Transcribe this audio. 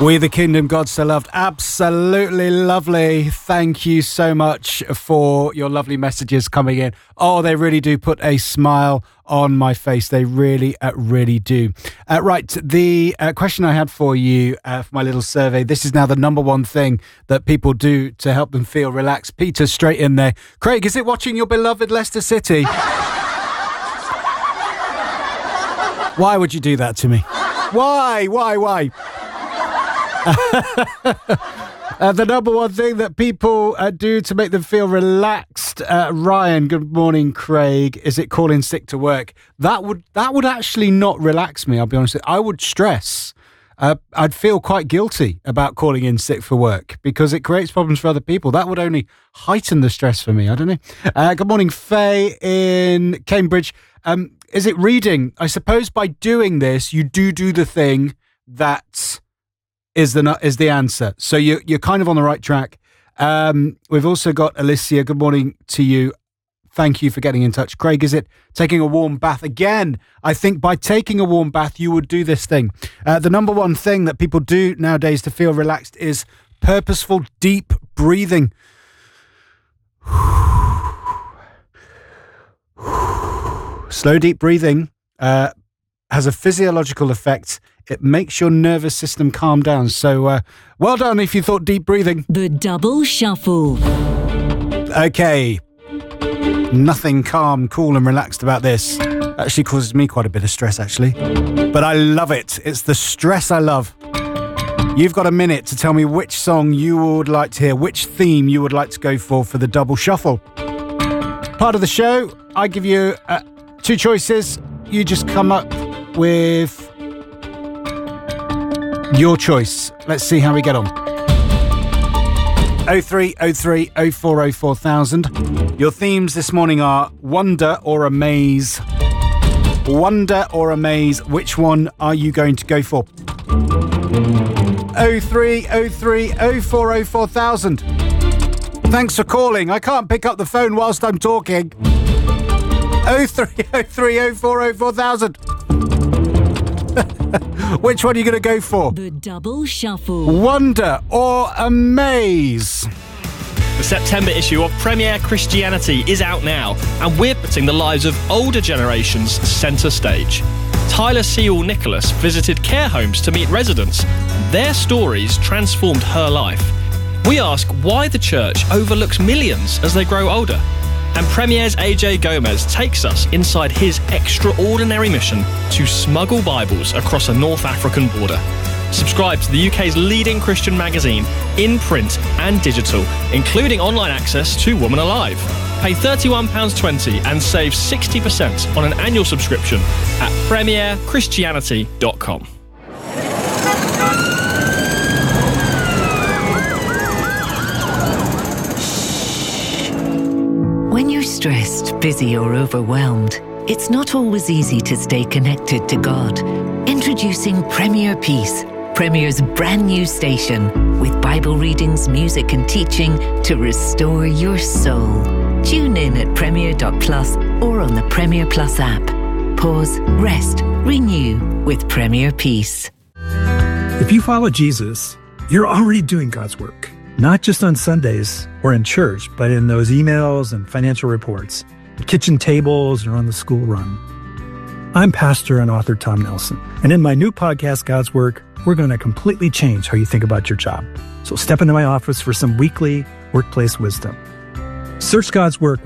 We the Kingdom, God So Loved. Absolutely lovely. Thank you so much for your lovely messages coming in. Oh, they really do put a smile on my face. They really, really do. Right, the question I had for you for my little survey. This is now the number one thing that people do to help them feel relaxed. Peter, straight in there. Craig, is it watching your beloved Leicester City? Why would you do that to me? Why? The number one thing that people do to make them feel relaxed, Ryan, good morning, Craig, is it calling sick to work? That would actually not relax me, I'll be honest with you. I would stress. I'd feel quite guilty about calling in sick for work because it creates problems for other people. That would only heighten the stress for me. I don't know. Good morning, Faye in Cambridge. Is it reading? I suppose by doing this, you do the thing that is the answer. So you're kind of on the right track. We've also got Alicia. Good morning to you. Thank you for getting in touch. Craig, is it taking a warm bath? Again, I think by taking a warm bath, you would do this thing. The number one thing that people do nowadays to feel relaxed is purposeful, deep breathing. Slow, deep breathing has a physiological effect. It makes your nervous system calm down. So, well done if you thought deep breathing. The Double Shuffle. Okay. Nothing calm, cool and relaxed about this. Actually causes me quite a bit of stress, actually. But I love it. It's the stress I love. You've got a minute to tell me which song you would like to hear, which theme you would like to go for the Double Shuffle. Part of the show, I give you two choices. You just come up with your choice. Let's see how we get on. 0303 040 4000. Your themes this morning are wonder or amaze. Wonder or amaze. Which one are you going to go for? 0303 040 4000. Thanks for calling. I can't pick up the phone whilst I'm talking. 0303 040 4000. Which one are you going to go for? The Double Shuffle. Wonder or amaze? The September issue of Premier Christianity is out now, and we're putting the lives of older generations centre stage. Tyler Sewell Nicholas visited care homes to meet residents. Their stories transformed her life. We ask why the church overlooks millions as they grow older. And Premier's AJ Gomez takes us inside his extraordinary mission to smuggle Bibles across a North African border. Subscribe to the UK's leading Christian magazine in print and digital, including online access to Woman Alive. Pay £31.20 and save 60% on an annual subscription at premierchristianity.com. When you're stressed, busy or overwhelmed, it's not always easy to stay connected to God. Introducing Premier Peace, Premier's brand new station, with Bible readings, music and teaching to restore your soul. Tune in at premier.plus or on the Premier Plus app. Pause, rest, renew with Premier Peace. If you follow Jesus, you're already doing God's work. Not just on Sundays or in church, but in those emails and financial reports, at kitchen tables or on the school run. I'm pastor and author Tom Nelson, and in my new podcast, God's Work, we're going to completely change how you think about your job. So step into my office for some weekly workplace wisdom. Search God's Work